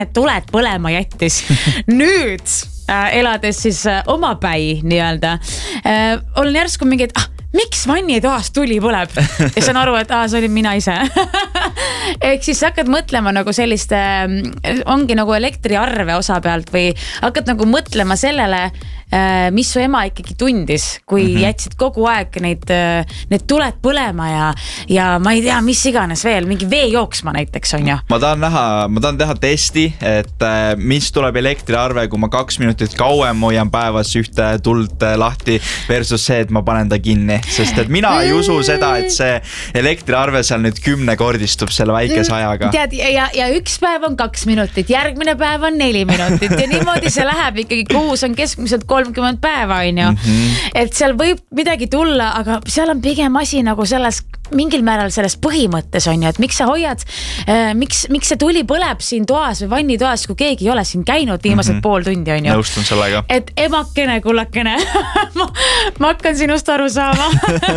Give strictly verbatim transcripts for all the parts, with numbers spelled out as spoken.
tuled põlema jättis. Nüüd äh, elades siis äh, oma päi nii-öelda, äh, olen järsku mingi, et ah, miks vannitoas tuli põleb? Ja saan aru, et ah, see oli mina ise. Ehk siis hakkad mõtlema nagu selliste, ongi nagu elektriarve osa pealt või hakkad nagu mõtlema sellele, mis su ema ikkagi tundis, kui mm-hmm. jätsid kogu aeg neid, need tuled põlema ja, ja ma ei tea, mis iganes veel, mingi vee jooksma näiteks on ju. Ma tahan näha, ma tahan teha testi, et mis tuleb elektriarve, kui ma kaks minutit kauem hoian päevas ühte tuld lahti versus see, et ma panen ta kinni. Sest et mina ei usu seda, et see elektriarve seal nüüd kümne kordistub selle väikese ajaga. Tead, ja, ja üks päev on kaks minutit, järgmine päev on neli minutit ja niimoodi see läheb ikkagi, kuus on keskmiselt kolmkümmend päeva, on ju. Mm-hmm. Et seal võib midagi tulla, aga seal on pigem asi nagu selles, mingil määral selles põhimõttes on ju, et miks sa hoiad, äh, miks, miks see tuli põleb siin toas või vannitoas, kui keegi ei ole siin käinud viimased mm-hmm. pool tundi on ju. Nõustun sellega. Et emakene, kullakene, ma, ma hakkan sinust aru saama.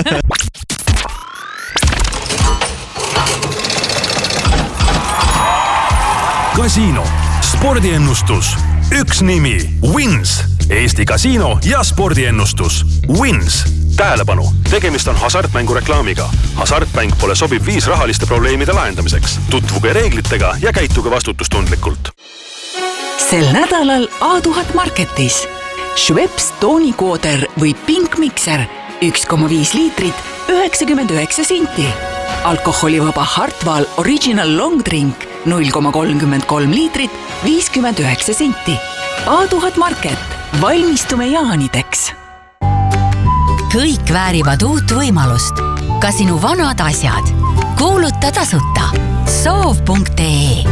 Kasiino, spordiennustus, üks nimi, Wins, Eesti kasiino ja spordiennustus, Wins. Tähelepanu, tegemist on hasartmängu reklaamiga. Hasartmäng pole sobib viis rahaliste probleemide lahendamiseks. Tutvuge reeglitega ja käituge vastutustundlikult. Sel nädalal A tuhat Marketis. Schweppes toonikooder või Pink Mixer, üks koma viis liitrit, üheksakümmend üheksa senti. Alkoholivaba Hartwall Original Long Drink, null koma kolmkümmend kolm liitrit, viiskümmend üheksa senti. A tuhat Market. Valmistume jaanideks. Kõik väärivad uut võimalust. Ka sinu vanad asjad. Kuuluta tasuta. soov punkt ee